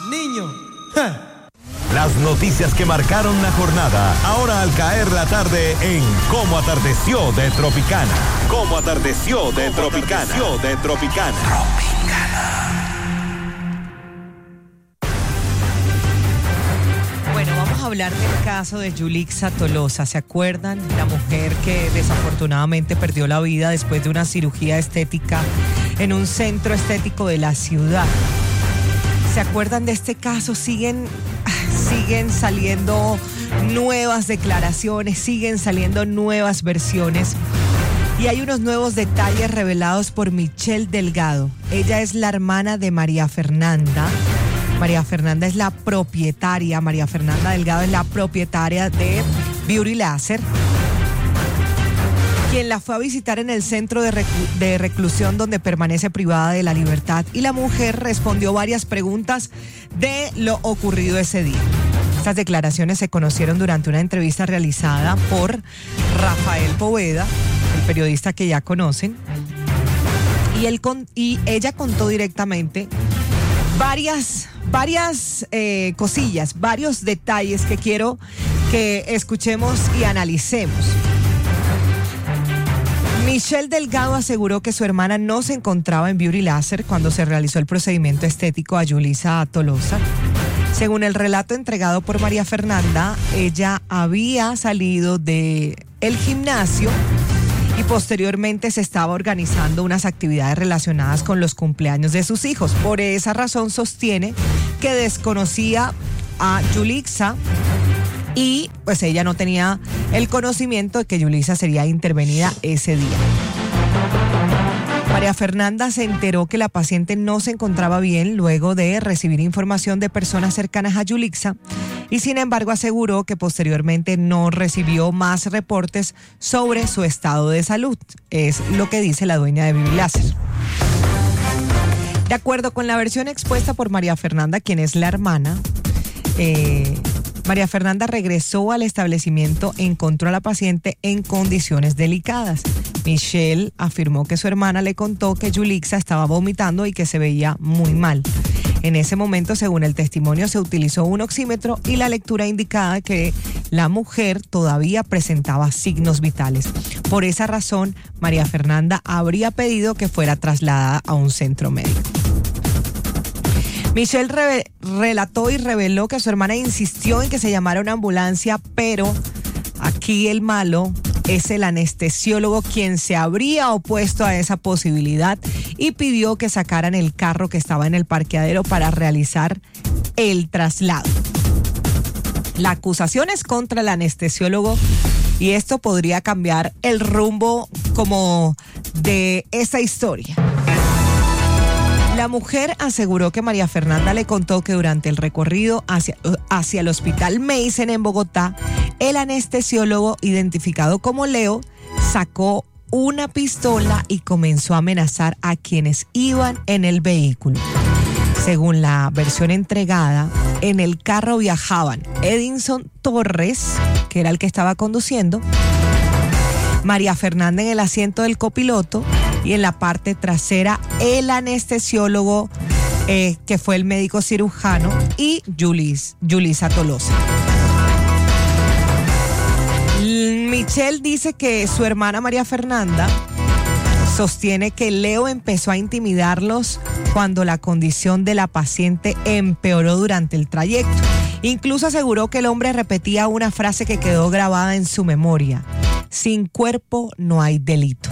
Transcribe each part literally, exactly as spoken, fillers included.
niño. Las noticias que marcaron la jornada, ahora al caer la tarde en Cómo Atardeció de Tropicana. Cómo Atardeció de Tropicana. Atardeció de Tropicana. Tropicana. Bueno, vamos a hablar del caso de Yulixa Tolosa. ¿Se acuerdan? La mujer que desafortunadamente perdió la vida después de una cirugía estética en un centro estético de la ciudad. ¿Se acuerdan de este caso? Siguen, siguen saliendo nuevas declaraciones, siguen saliendo nuevas versiones. Y hay unos nuevos detalles revelados por Michelle Delgado. Ella es la hermana de María Fernanda. María Fernanda es la propietaria, María Fernanda Delgado es la propietaria de Beauty Laser, quien la fue a visitar en el centro de, reclu- de reclusión donde permanece privada de la libertad, y la mujer respondió varias preguntas de lo ocurrido ese día. Estas declaraciones se conocieron durante una entrevista realizada por Rafael Poveda, el periodista que ya conocen, y, él con- y ella contó directamente varias, varias eh, cosillas, varios detalles que quiero que escuchemos y analicemos. Michelle Delgado aseguró que su hermana no se encontraba en Beauty Laser cuando se realizó el procedimiento estético a Yulixa Tolosa. Según el relato entregado por María Fernanda, ella había salido del gimnasio y posteriormente se estaba organizando unas actividades relacionadas con los cumpleaños de sus hijos. Por esa razón sostiene que desconocía a Yulixa y pues ella no tenía el conocimiento de que Yulixa sería intervenida ese día. María Fernanda se enteró que la paciente no se encontraba bien luego de recibir información de personas cercanas a Yulixa, y sin embargo aseguró que posteriormente no recibió más reportes sobre su estado de salud. Es lo que dice la dueña de Beauty Laser. De acuerdo con la versión expuesta por María Fernanda, quien es la hermana, eh, María Fernanda regresó al establecimiento e encontró a la paciente en condiciones delicadas. Michelle afirmó que su hermana le contó que Yulixa estaba vomitando y que se veía muy mal. En ese momento, según el testimonio, se utilizó un oxímetro y la lectura indicaba que la mujer todavía presentaba signos vitales. Por esa razón, María Fernanda habría pedido que fuera trasladada a un centro médico. Michelle re- relató y reveló que su hermana insistió en que se llamara una ambulancia, pero aquí el malo es el anestesiólogo, quien se habría opuesto a esa posibilidad y pidió que sacaran el carro que estaba en el parqueadero para realizar el traslado. La acusación es contra el anestesiólogo y esto podría cambiar el rumbo como de esa historia. La mujer aseguró que María Fernanda le contó que durante el recorrido hacia, hacia el hospital Meisen en Bogotá, el anestesiólogo, identificado como Leo, sacó una pistola y comenzó a amenazar a quienes iban en el vehículo. Según la versión entregada, en el carro viajaban Edinson Torres, que era el que estaba conduciendo, María Fernanda en el asiento del copiloto y en la parte trasera el anestesiólogo, eh, que fue el médico cirujano, y Yulis, Yulixa Tolosa. Michelle dice que su hermana María Fernanda sostiene que Leo empezó a intimidarlos cuando la condición de la paciente empeoró durante el trayecto. Incluso aseguró que el hombre repetía una frase que quedó grabada en su memoria: sin cuerpo no hay delito.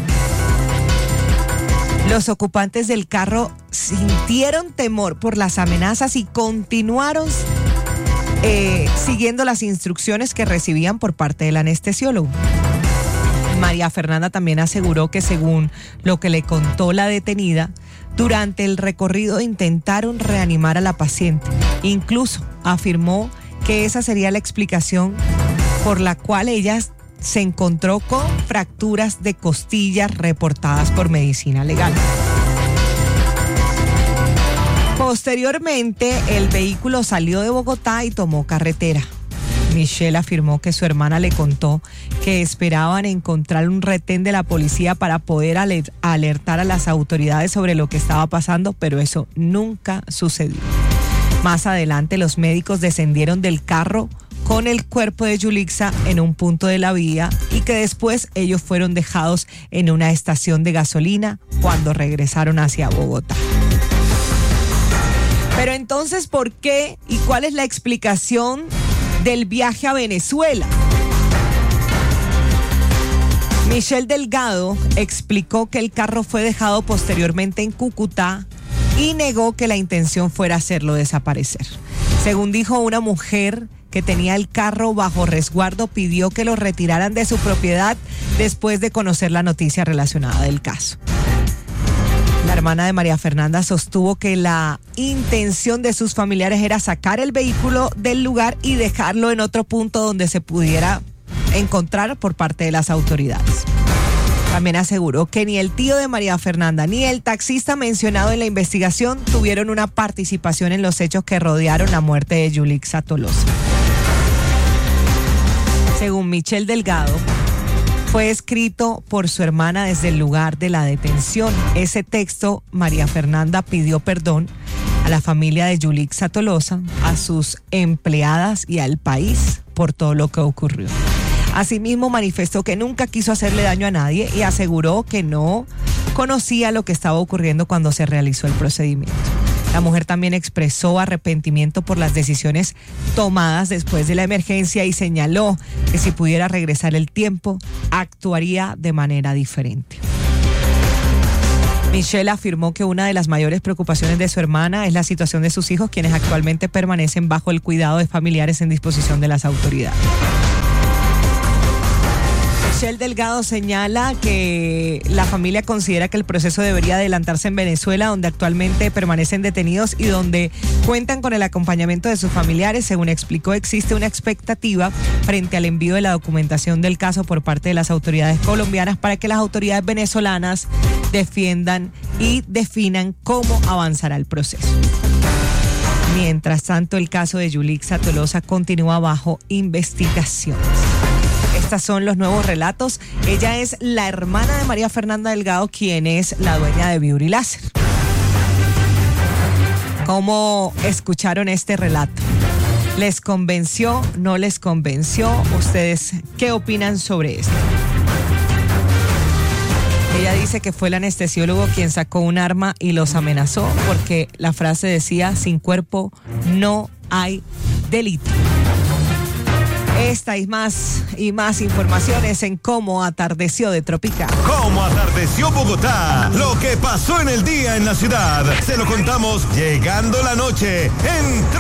Los ocupantes del carro sintieron temor por las amenazas y continuaron eh, siguiendo las instrucciones que recibían por parte del anestesiólogo. María Fernanda también aseguró que, según lo que le contó la detenida, durante el recorrido intentaron reanimar a la paciente. Incluso afirmó que esa sería la explicación por la cual ella se encontró con fracturas de costillas reportadas por Medicina Legal. Posteriormente, el vehículo salió de Bogotá y tomó carretera. Michelle afirmó que su hermana le contó que esperaban encontrar un retén de la policía para poder aler- alertar a las autoridades sobre lo que estaba pasando, pero eso nunca sucedió. Más adelante, los médicos descendieron del carro con el cuerpo de Yulixa en un punto de la vía y que después ellos fueron dejados en una estación de gasolina cuando regresaron hacia Bogotá. Pero entonces, ¿por qué y cuál es la explicación del viaje a Venezuela? Michelle Delgado explicó que el carro fue dejado posteriormente en Cúcuta y negó que la intención fuera hacerlo desaparecer. Según dijo, una mujer que tenía el carro bajo resguardo pidió que lo retiraran de su propiedad después de conocer la noticia relacionada del caso. La hermana de María Fernanda sostuvo que la intención de sus familiares era sacar el vehículo del lugar y dejarlo en otro punto donde se pudiera encontrar por parte de las autoridades. También aseguró que ni el tío de María Fernanda ni el taxista mencionado en la investigación tuvieron una participación en los hechos que rodearon la muerte de Yulixa Tolosa. Según Michelle Delgado, fue escrito por su hermana desde el lugar de la detención. Ese texto, María Fernanda pidió perdón a la familia de Yulixa Tolosa, a sus empleadas y al país por todo lo que ocurrió. Asimismo, manifestó que nunca quiso hacerle daño a nadie y aseguró que no conocía lo que estaba ocurriendo cuando se realizó el procedimiento. La mujer también expresó arrepentimiento por las decisiones tomadas después de la emergencia y señaló que si pudiera regresar el tiempo, actuaría de manera diferente. Michelle afirmó que una de las mayores preocupaciones de su hermana es la situación de sus hijos, quienes actualmente permanecen bajo el cuidado de familiares en disposición de las autoridades. Michelle Delgado señala que la familia considera que el proceso debería adelantarse en Venezuela, donde actualmente permanecen detenidos y donde cuentan con el acompañamiento de sus familiares. Según explicó, existe una expectativa frente al envío de la documentación del caso por parte de las autoridades colombianas para que las autoridades venezolanas defiendan y definan cómo avanzará el proceso. Mientras tanto, el caso de Yulixa Tolosa continúa bajo investigación. Estos son los nuevos relatos. Ella es la hermana de María Fernanda Delgado, quien es la dueña de Beauty Láser. ¿Cómo escucharon este relato? ¿Les convenció? ¿No les convenció? ¿Ustedes qué opinan sobre esto? Ella dice que fue el anestesiólogo quien sacó un arma y los amenazó porque la frase decía: sin cuerpo no hay delito. Esta y más y más informaciones en Cómo Atardeció de Tropicana. Cómo atardeció Bogotá. Lo que pasó en el día en la ciudad. Se lo contamos llegando la noche en